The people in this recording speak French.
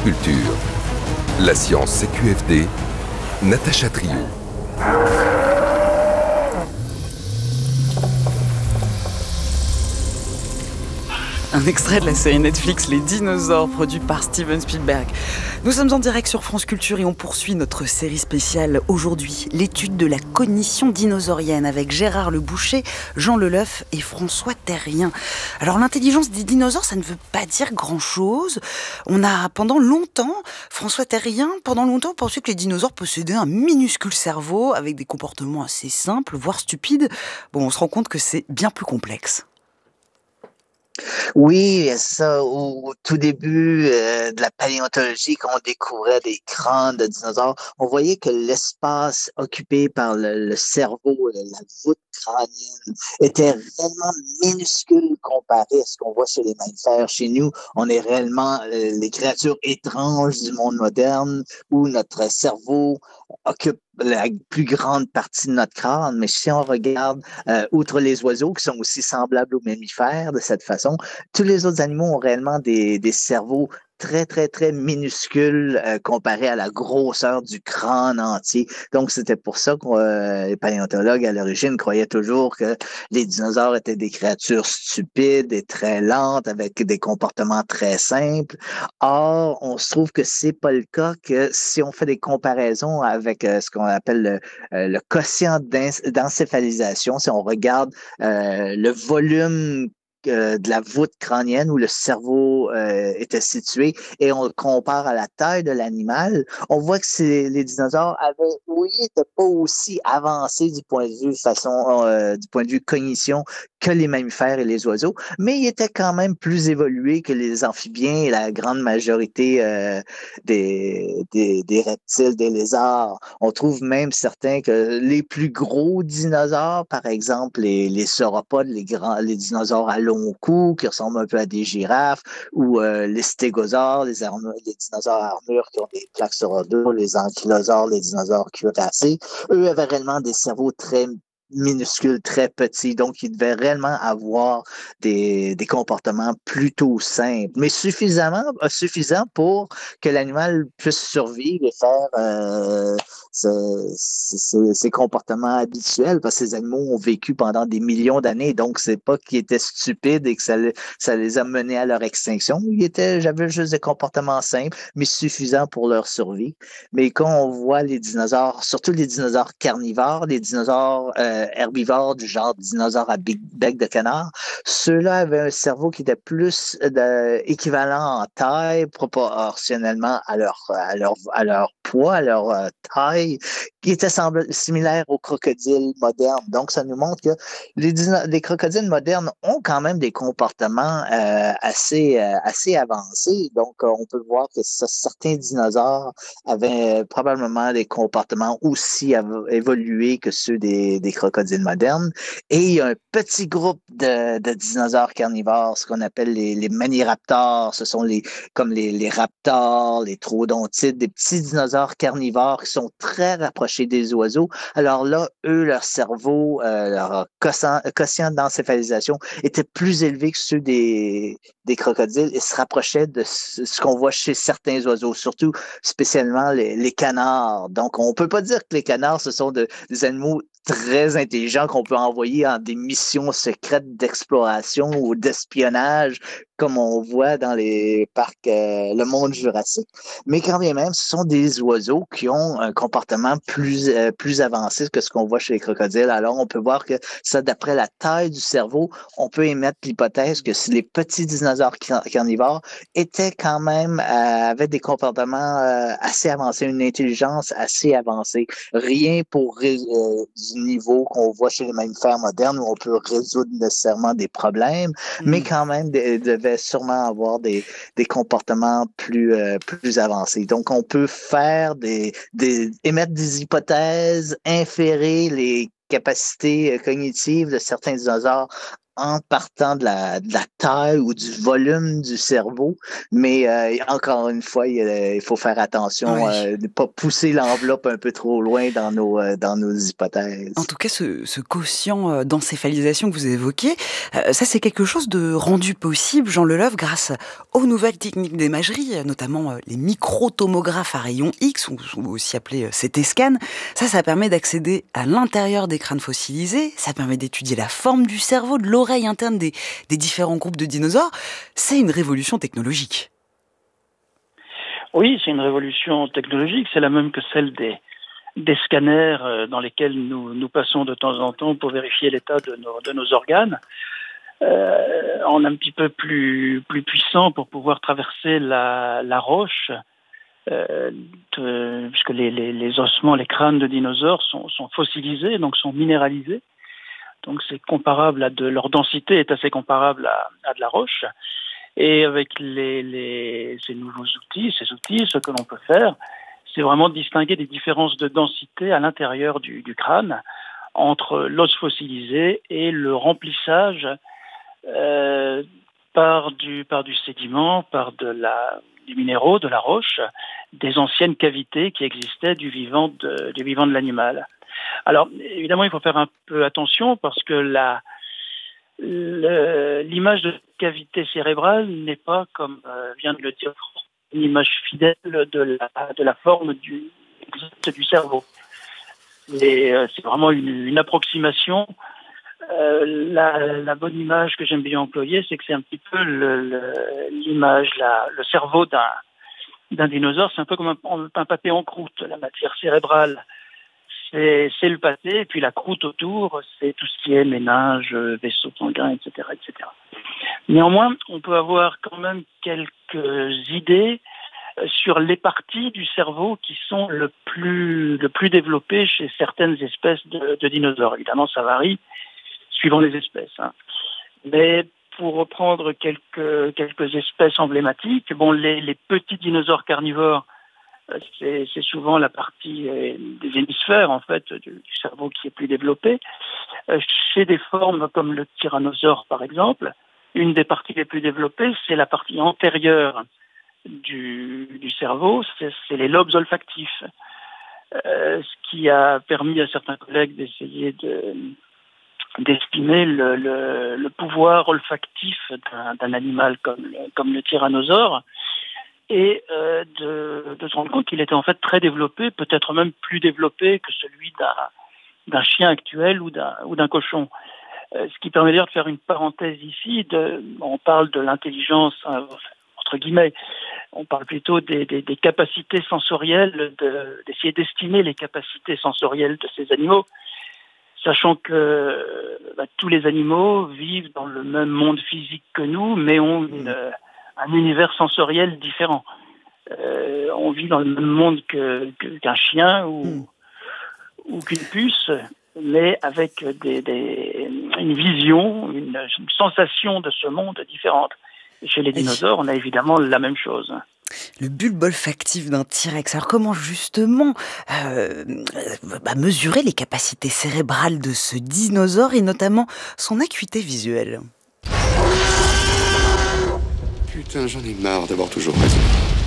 Culture. La science CQFD, Natacha Trio. Un extrait de la série Netflix Les Dinosaures, produit par Steven Spielberg. Nous sommes en direct sur France Culture et on poursuit notre série spéciale aujourd'hui, l'étude de la cognition dinosaurienne avec Gérard Le Boucher, Jean Leleuf et François Terrien. Alors l'intelligence des dinosaures, ça ne veut pas dire grand-chose. On a François Terrien, pendant longtemps pensé que les dinosaures possédaient un minuscule cerveau avec des comportements assez simples, voire stupides. Bon, on se rend compte que c'est bien plus complexe. Oui, ça, au tout début de la paléontologie, quand on découvrait des crânes de dinosaures, on voyait que l'espace occupé par le cerveau, la voûte crânienne, était réellement minuscule comparé à ce qu'on voit chez les mammifères. Chez nous, on est réellement les créatures étranges du monde moderne où notre cerveau occupe la plus grande partie de notre crâne. Mais si on regarde, outre les oiseaux qui sont aussi semblables aux mammifères de cette façon, tous les autres animaux ont réellement des cerveaux très, très, très minuscules comparés à la grosseur du crâne entier. Donc, c'était pour ça que les paléontologues, à l'origine, croyaient toujours que les dinosaures étaient des créatures stupides et très lentes avec des comportements très simples. Or, on se trouve que c'est pas le cas, que si on fait des comparaisons avec ce qu'on appelle le quotient d'encéphalisation, si on regarde le volume de la voûte crânienne où le cerveau était situé et on le compare à la taille de l'animal, on voit que les dinosaures avaient, oui, n'étaient pas aussi avancés du point de vue cognition que les mammifères et les oiseaux, mais ils étaient quand même plus évolués que les amphibiens et la grande majorité des reptiles, des lézards. On trouve même certains que les plus gros dinosaures, par exemple les sauropodes, les dinosaures à long cou qui ressemblent un peu à des girafes, ou les stégosaures, les dinosaures à armure qui ont des plaques sur le dos, les ankylosaures, les dinosaures cuirassés, eux avaient réellement des cerveaux très minuscules, très petits, donc ils devaient réellement avoir des comportements plutôt simples, mais suffisant pour que l'animal puisse survivre et faire ses comportements habituels, parce que ces animaux ont vécu pendant des millions d'années, donc c'est pas qu'ils étaient stupides et que ça les a menés à leur extinction. J'avais juste des comportements simples, mais suffisants pour leur survie. Mais quand on voit les dinosaures, surtout les dinosaures carnivores, les dinosaures herbivores du genre dinosaures à bec de canard, ceux-là avaient un cerveau qui était plus équivalent en taille proportionnellement à leur poids, à leur taille, qui était similaire aux crocodiles modernes. Donc, ça nous montre que les crocodiles modernes ont quand même des comportements assez avancés. Donc, on peut voir que certains dinosaures avaient probablement des comportements aussi évolués que ceux des crocodiles modernes. Et il y a un petit groupe de dinosaures carnivores, ce qu'on appelle les maniraptors. Ce sont comme les raptors, les troodontides, des petits dinosaures carnivores qui sont très rapprochés des oiseaux. Alors là, eux, leur cerveau, leur quotient d'encéphalisation était plus élevé que ceux des crocodiles et se rapprochait de ce qu'on voit chez certains oiseaux, surtout spécialement les canards. Donc, on ne peut pas dire que les canards, ce sont des animaux très intelligents qu'on peut envoyer en des missions secrètes d'exploration ou d'espionnage, comme on voit dans les parcs, le monde jurassique. Mais quand bien même, ce sont des oiseaux qui ont un comportement plus avancé que ce qu'on voit chez les crocodiles. Alors, on peut voir que ça, d'après la taille du cerveau, on peut émettre l'hypothèse que si les petits dinosaures carnivores étaient quand même, avaient des comportements assez avancés, une intelligence assez avancée. Rien pour du niveau qu'on voit chez les mammifères modernes où on peut résoudre nécessairement des problèmes, mais quand même devaient sûrement avoir des comportements plus avancés. Donc, on peut émettre des hypothèses, inférer les capacités cognitives de certains dinosaures en partant de la taille ou du volume du cerveau, mais encore une fois, il faut faire attention Oui. de ne pas pousser l'enveloppe un peu trop loin dans nos En hypothèses. tout cas, ce quotient d'encéphalisation que vous évoquez, ça c'est quelque chose de rendu possible, Jean Leleuve, grâce aux nouvelles techniques d'imagerie, notamment les microtomographes à rayons X, ou aussi appelés CT scan. Ça permet d'accéder à l'intérieur des crânes fossilisés, ça permet d'étudier la forme du cerveau, de l'oreille interne des différents groupes de dinosaures. C'est une révolution technologique. Oui, c'est une révolution technologique, c'est la même que celle des scanners dans lesquels nous passons de temps en temps pour vérifier l'état de nos organes. En un petit peu plus puissant pour pouvoir traverser la roche, puisque les ossements, les crânes de dinosaures sont fossilisés, donc sont minéralisés. Donc c'est comparable leur densité est assez comparable à de la roche. Et avec ces nouveaux outils, ce que l'on peut faire, c'est vraiment distinguer des différences de densité à l'intérieur du crâne entre l'os fossilisé et le remplissage par du sédiment, des minéraux, de la roche, des anciennes cavités qui existaient du vivant de l'animal. Alors, évidemment, il faut faire un peu attention parce que l'image de cavité cérébrale n'est pas, comme vient de le dire, une image fidèle de la forme du cerveau. C'est vraiment une approximation. La bonne image que j'aime bien employer, c'est que c'est un petit peu l'image, le cerveau d'un dinosaure, c'est un peu comme un pâté en croûte. La matière cérébrale, c'est le pâté, et puis la croûte autour, c'est tout ce qui est méninges, vaisseaux sanguins, etc., etc. Néanmoins, on peut avoir quand même quelques idées sur les parties du cerveau qui sont le plus développées chez certaines espèces de dinosaures. Évidemment, ça varie suivant les espèces. Mais pour reprendre quelques espèces emblématiques, les petits dinosaures carnivores, c'est souvent la partie des hémisphères en fait du cerveau qui est plus développée. Chez des formes comme le tyrannosaure par exemple, une des parties les plus développées, c'est la partie antérieure du cerveau, c'est les lobes olfactifs. Ce qui a permis à certains collègues d'essayer d'estimer le pouvoir olfactif d'un animal comme le tyrannosaure et de se rendre compte qu'il était en fait très développé, peut-être même plus développé que celui d'un chien actuel ou d'un cochon. Ce qui permet d'ailleurs de faire une parenthèse ici, on parle de l'intelligence, entre guillemets, on parle plutôt des capacités sensorielles, d'essayer d'estimer les capacités sensorielles de ces animaux, sachant que tous les animaux vivent dans le même monde physique que nous, mais ont un univers sensoriel différent. On vit dans le même monde qu'un chien ou qu'une puce, mais avec une vision, une sensation de ce monde différente. Et chez les dinosaures, on a évidemment la même chose. Le bulbe olfactif d'un T-Rex. Alors comment justement mesurer les capacités cérébrales de ce dinosaure et notamment son acuité visuelle? Putain, j'en ai marre d'avoir toujours raison.